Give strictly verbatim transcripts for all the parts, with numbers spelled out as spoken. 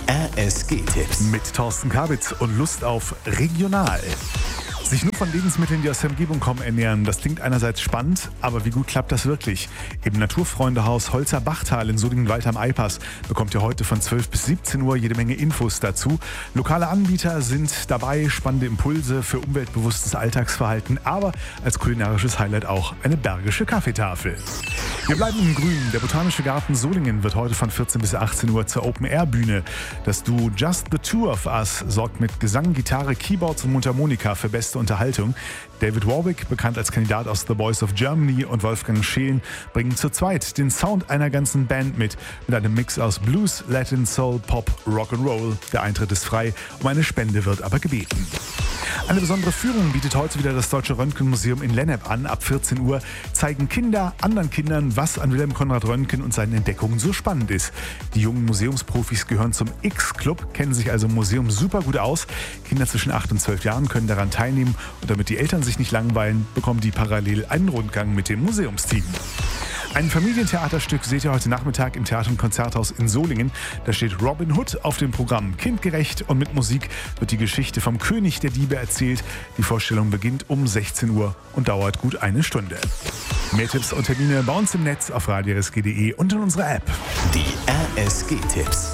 R S G-Tipps. Mit Thorsten Kabitz und Lust auf regional. Sich nur von Lebensmitteln, die aus der Umgebung kommen, ernähren, das klingt einerseits spannend, aber wie gut klappt das wirklich? Im Naturfreundehaus Holzer-Bachtal in Solingen-Wald am Eipass bekommt ihr heute von zwölf bis siebzehn Uhr jede Menge Infos dazu. Lokale Anbieter sind dabei, spannende Impulse für umweltbewusstes Alltagsverhalten, aber als kulinarisches Highlight auch eine bergische Kaffeetafel. Wir bleiben im Grünen. Der Botanische Garten Solingen wird heute von vierzehn bis achtzehn Uhr zur Open-Air-Bühne. Das Duo Just the Two of Us sorgt mit Gesang, Gitarre, Keyboards und Mundharmonika für beste Unterhaltung. David Warwick, bekannt als Kandidat aus The Voice of Germany, und Wolfgang Schelen bringen zu zweit den Sound einer ganzen Band mit, mit einem Mix aus Blues, Latin, Soul, Pop, Rock'n'Roll. Der Eintritt ist frei, um eine Spende wird aber gebeten. Eine besondere Führung bietet heute wieder das Deutsche Röntgenmuseum in Lennep an. Ab vierzehn Uhr zeigen Kinder anderen Kindern, was an Wilhelm Konrad Röntgen und seinen Entdeckungen so spannend ist. Die jungen Museumsprofis gehören zum X-Club, kennen sich also im Museum super gut aus. Kinder zwischen acht und zwölf Jahren können daran teilnehmen, und damit die Eltern sich nicht langweilen, bekommen die parallel einen Rundgang mit dem Museumsteam. Ein Familientheaterstück seht ihr heute Nachmittag im Theater- und Konzerthaus in Solingen. Da steht Robin Hood auf dem Programm. Kindgerecht und mit Musik wird die Geschichte vom König der Diebe erzählt. Die Vorstellung beginnt um sechzehn Uhr und dauert gut eine Stunde. Mehr Tipps und Termine bei uns im Netz auf radio r s g punkt d e und in unserer App. Die R S G-Tipps.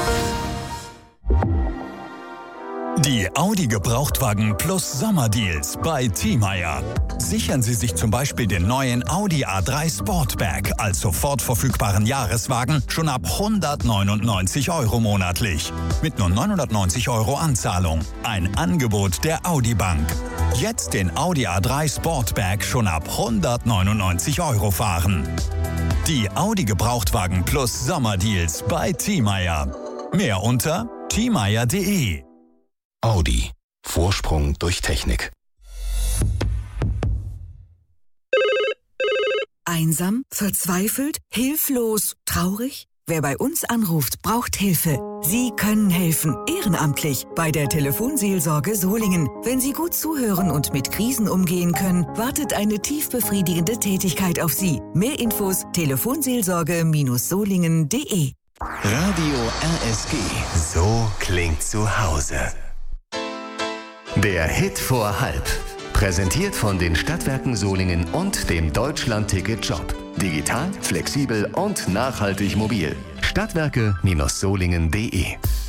Die Audi Gebrauchtwagen Plus Sommerdeals bei Thiemeyer. Sichern Sie sich zum Beispiel den neuen Audi A drei Sportback als sofort verfügbaren Jahreswagen schon ab hundertneunundneunzig Euro monatlich. Mit nur neunhundertneunzig Euro Anzahlung. Ein Angebot der Audi Bank. Jetzt den Audi A drei Sportback schon ab hundertneunundneunzig Euro fahren. Die Audi Gebrauchtwagen Plus Sommerdeals bei Thiemeyer. Mehr unter thiemeyer punkt d e. Audi. Vorsprung durch Technik. Einsam, verzweifelt, hilflos, traurig? Wer bei uns anruft, braucht Hilfe. Sie können helfen, ehrenamtlich, bei der Telefonseelsorge Solingen. Wenn Sie gut zuhören und mit Krisen umgehen können, wartet eine tief befriedigende Tätigkeit auf Sie. Mehr Infos telefonseelsorge Solingen punkt de. Radio R S G. So klingt zu Hause. Der Hit vor halb. Präsentiert von den Stadtwerken Solingen und dem Deutschland-Ticket-Job. Digital, flexibel und nachhaltig mobil. Stadtwerke Solingen punkt de.